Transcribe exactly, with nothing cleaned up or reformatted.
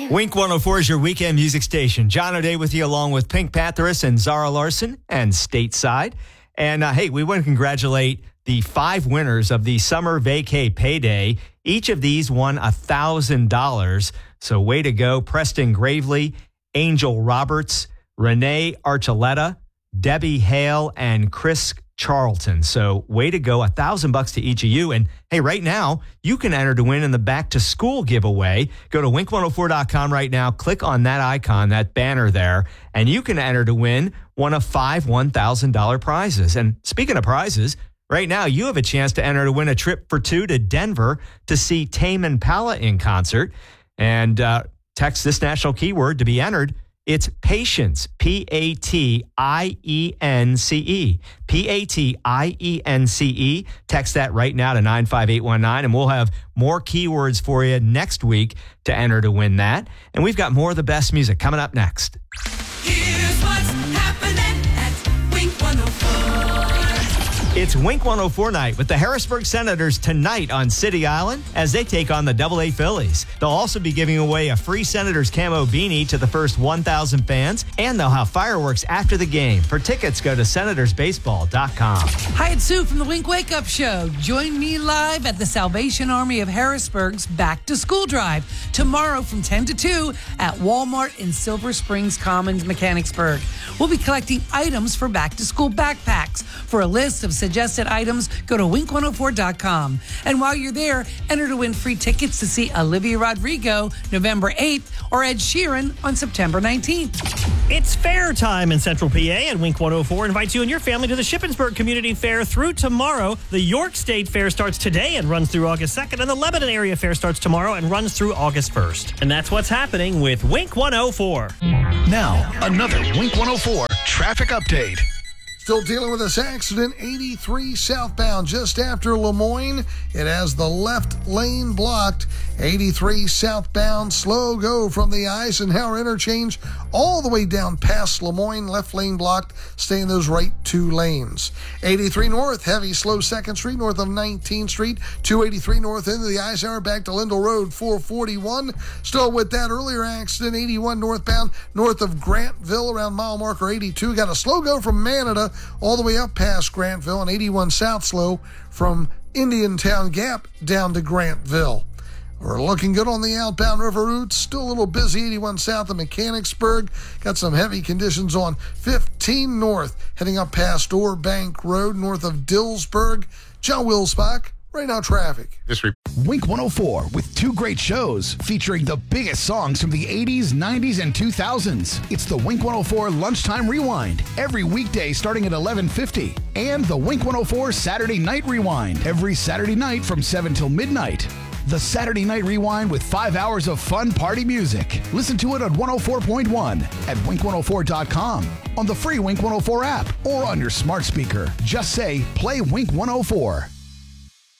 Wink one oh four is your weekend music station. John O'Day with you along with Pink Panthers and Zara Larson and Stateside. And uh, hey, we want to congratulate the five winners of the Summer Vacay Payday. Each of these won one thousand dollars. So way to go. Preston Gravely, Angel Roberts, Renee Archuleta, Debbie Hale, and Chris Charlton. So way to go. A thousand bucks to each of you. And hey, right now, you can enter to win in the back to school giveaway. Go to wink one oh four dot com right now. Click on that icon, that banner there, and you can enter to win one of five one thousand dollars prizes. And speaking of prizes, right now, you have a chance to enter to win a trip for two to Denver to see Tame Impala in concert. And uh, text this national keyword to be entered. It's patience, P A T I E N C E. P A T I E N C E. Text that right now to nine five eight one nine, and we'll have more keywords for you next week to enter to win that. And we've got more of the best music coming up next. Here's what's happening at Wink one oh four. It's Wink one oh four night with the Harrisburg Senators tonight on City Island as they take on the Double A Phillies. They'll also be giving away a free Senators camo beanie to the first one thousand fans, and they'll have fireworks after the game. For tickets, go to senators baseball dot com. Hi, it's Sue from the Wink Wake Up Show. Join me live at the Salvation Army of Harrisburg's Back to School Drive tomorrow from ten to two at Walmart in Silver Springs Commons, Mechanicsburg. We'll be collecting items for back to school backpacks. For a list of suggested items, go to wink one oh four dot com. And while you're there, enter to win free tickets to see Olivia Rodrigo November eighth or Ed Sheeran on September nineteenth. It's fair time in Central P A, and Wink one oh four invites you and your family to the Shippensburg Community Fair through tomorrow. The York State Fair starts today and runs through August second, and the Lebanon Area Fair starts tomorrow and runs through August first. And that's what's happening with Wink one oh four. Now, another Wink one oh four traffic update. Still dealing with this accident, eighty-three southbound just after Lemoyne. It has the left lane blocked. eighty-three southbound, slow go from the Eisenhower interchange all the way down past Lemoyne, left lane blocked. Stay in those right two lanes. eighty-three north, heavy slow second Street north of nineteenth Street. two eighty-three north into the Eisenhower back to Lindell Road, four forty-one. Still with that earlier accident, eighty-one northbound north of Grantville around mile marker eighty-two. Got a slow go from Manada all the way up past Grantville, and eighty-one south slow from Indiantown Gap down to Grantville. We're looking good on the outbound river routes. Still a little busy, eighty-one south of Mechanicsburg. Got some heavy conditions on fifteen north, heading up past Orbank Road, north of Dillsburg. John Wilsbach, right now traffic. This re- Wink one oh four with two great shows featuring the biggest songs from the eighties, nineties, and two thousands. It's the Wink one oh four Lunchtime Rewind every weekday starting at eleven fifty. And the Wink one oh four Saturday Night Rewind every Saturday night from seven till midnight. The Saturday Night Rewind with five hours of fun party music. Listen to it on one oh four point one at wink one oh four dot com, on the free Wink one oh four app, or on your smart speaker. Just say, play Wink one oh four.